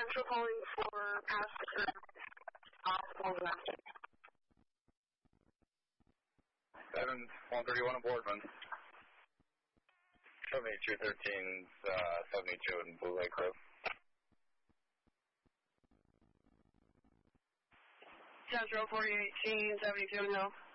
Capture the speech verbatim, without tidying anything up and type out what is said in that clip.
Central calling for passenger hospital master. seven one thirty-one aboard, man. Show me two thirteen, uh, seventy-two in Blue Lake Road. Central forty eighteen, seventy-two, no.